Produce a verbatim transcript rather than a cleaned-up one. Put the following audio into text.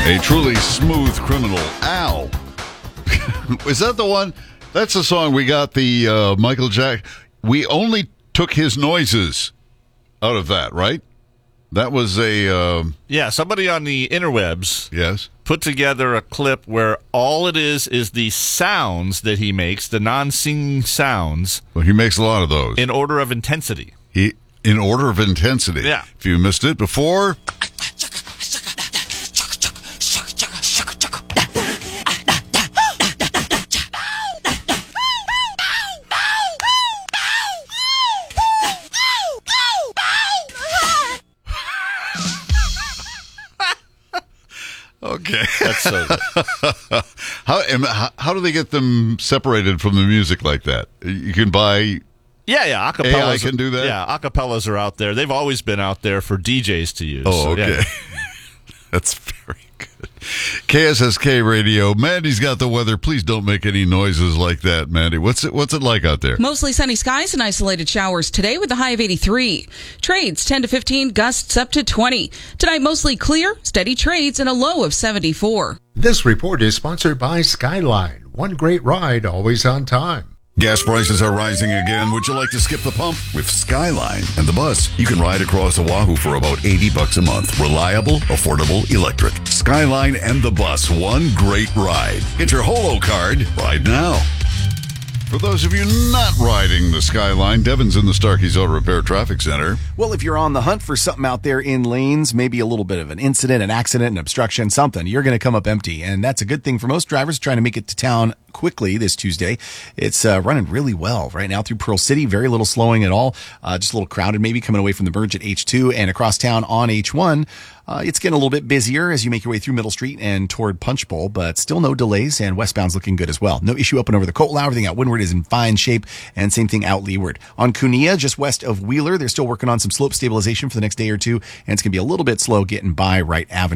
A truly smooth criminal. Ow. Is that the one? That's the song we got the uh, Michael Jack. We only took his noises out of that, right? That was a... Uh, yeah, somebody on the interwebs yes. put together a clip where all it is is the sounds that he makes, the non-singing sounds. Well, he makes a lot of those. In order of intensity. He In order of intensity. Yeah. If you missed it before... Okay. That's so good. how, how how do they get them separated from the music like that? You can buy... Yeah, yeah, acapellas. A I can do that? Yeah, acapellas are out there. They've always been out there for D Js to use. Oh, okay. So, yeah. That's very good. K S S K Radio. Mandy's got the weather. Please don't make any noises like that, Mandy. What's it What's it like out there? Mostly sunny skies and isolated showers today with a high of eighty-three. Trades ten to fifteen, gusts up to twenty. Tonight mostly clear, steady trades, and a low of seventy-four. This report is sponsored by Skyline. One great ride, always on time. Gas prices are rising again. Would you like to skip the pump? With Skyline and the bus, you can ride across Oahu for about eighty bucks a month. Reliable, affordable, electric. Skyline and the bus, one great ride. Get your Holo card right now. For those of you not riding the Skyline, Devin's in the Starkey's Auto Repair Traffic Center. Well, if you're on the hunt for something out there in lanes, maybe a little bit of an incident, an accident, an obstruction, something, you're going to come up empty. And that's a good thing for most drivers trying to make it to town quickly this Tuesday. It's uh, running really well right now through Pearl City. Very little slowing at all. Uh, just a little crowded maybe coming away from the merge at H two and across town on H one. Uh, it's getting a little bit busier as you make your way through Middle Street and toward Punch Bowl, but still no delays, and westbound's looking good as well. No issue up and over the Coatlau. Everything out Windward is in fine shape, and same thing out Leeward. On Cunea, just west of Wheeler, they're still working on some slope stabilization for the next day or two, and it's going to be a little bit slow getting by Wright Avenue.